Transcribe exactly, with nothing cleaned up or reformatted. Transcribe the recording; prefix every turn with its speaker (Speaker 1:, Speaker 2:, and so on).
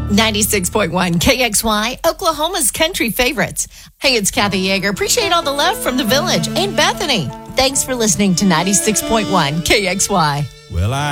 Speaker 1: ninety-six point one K X Y, Oklahoma's country favorites. Hey, it's Kathy Yeager. Appreciate all the love from the village and Bethany. Thanks for listening to ninety-six point one K X Y.
Speaker 2: Well, I